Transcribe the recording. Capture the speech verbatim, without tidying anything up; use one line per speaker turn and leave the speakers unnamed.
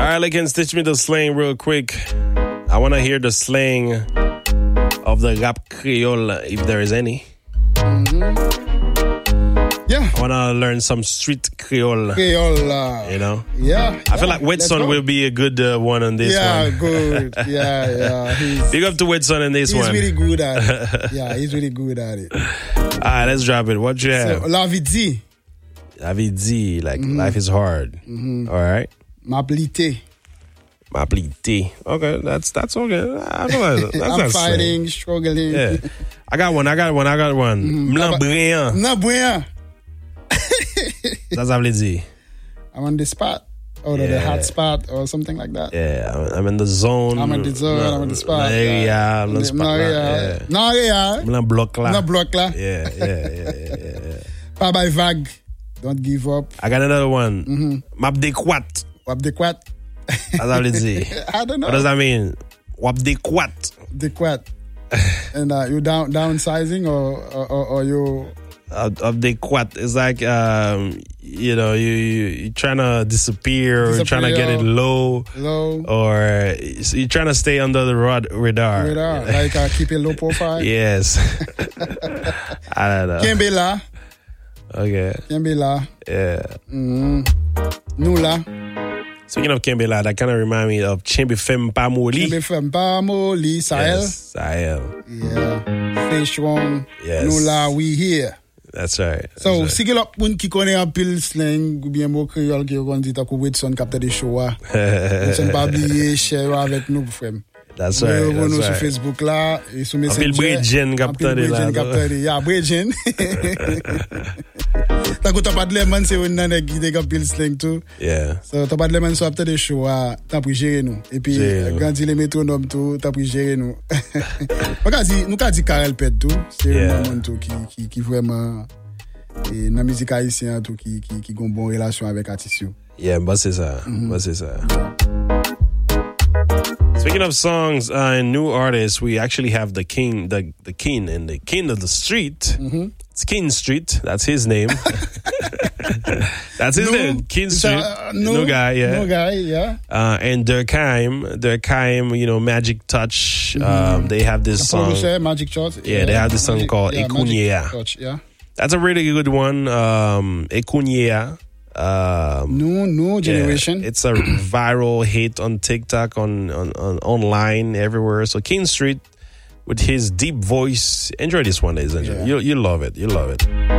right, Lakins, teach me the slang real quick. I want to hear the slang of the rap Creole, if there is any.
Mm-hmm. Yeah.
I want to learn some street Creole.
Creole. Uh,
you know?
Yeah.
I feel
yeah,
like Wetson will be a good uh, one on this
yeah,
one.
Yeah, good. Yeah, yeah. He's,
Big up to Wetson in this
he's
one.
He's really good at it. Yeah, he's really good at it.
All right, let's drop it. What you have?
So, La vie dit.
La vie dit, like
mm-hmm.
life is hard.
Mm-hmm.
All right.
M'applité.
M'applité. Okay, that's that's okay. I feel like that's
I'm
not
fighting,
slang.
struggling.
Yeah. I got one, I got one, I got one.
Mm-hmm.
M'lan brillant.
M'lan brillant.
Ça, ça veut dire.
I'm on the spot. Or yeah. the hot spot or something like that.
Yeah, I'm in the zone.
I'm in the zone, no, I'm in the spot.
Yeah, yeah, I'm in the spot.
No, yeah. No, yeah.
I'm in block la.
No block la.
Yeah, yeah, yeah, yeah, yeah.
Pas by vague. Don't give up.
I got another one.
Mm-hmm.
Map de quat.
Wap de quat.
That's how it is.
I don't know.
What does that mean? Wap de quat.
De quat. And uh, you down downsizing or or, or you
Of, of the quat, it's like um, you know you, you you're trying to disappear, or you're trying to get it low,
low,
or you're trying to stay under the rod, radar.
Radar, like uh, keep a low profile.
Yes. I don't know.
Kembela.
Okay.
Kembela.
Yeah.
Mm. Nula.
Speaking of Kembela, that kind of remind me of Chembe Fem Pamoli.
Chembe Fem Pamoli, Sahel.
Yes, Sahel.
Yeah. Stay strong.
Yes.
Nula, we here.
That's right. That's
so,
right.
si ke lop moun ki kone an pil slang, ou bien mo Creole ki yo kon dit ako Wetson kapte de show a. Wetson pa bliye, share avek nou frem.
That's right.
Nous
that's
nous
right.
sur Facebook là, et sur Messenger.
An pil Bridgen kapte de la.
Ya, Bridgen. Ta ko ta pa de leman se yon nan ek gide kapil slang tout.
Yeah.
So, ta pa de leman so apte de show a, ta pou jere nou. Et puis, grandi le métronome tout, ta pou jere nou. Nou ka di Karel Pet tout, c'est un monde tout qui, qui, qui vraiment, et nan musique haïtien tout, qui, qui, qui gon bon relation avec artiste yo.
Yeah, but c'est ça. Mm-hmm. But c'est ça. Speaking of songs uh, and new artists, we actually have the king, the the king, and the king of the street.
Mm-hmm.
It's King Street. That's his name. That's his
no,
name. King Street.
Uh, no,
no guy, yeah.
No guy, yeah.
Uh, and Durkheim, Durkheim, you know, Magic Touch. Mm-hmm. Um, they have this song.
Producer, Magic Touch.
Yeah, yeah, they have this song
Magic,
called
yeah,
Ekunyea.
Touch, yeah.
That's a really good one. Um, Ekunyea. Um,
new new generation.
Yeah, it's a viral hit on TikTok, on, on, on online, everywhere. So King Street with his deep voice. Enjoy this one, ladies and gentlemen. Yeah. You you love it. You love it.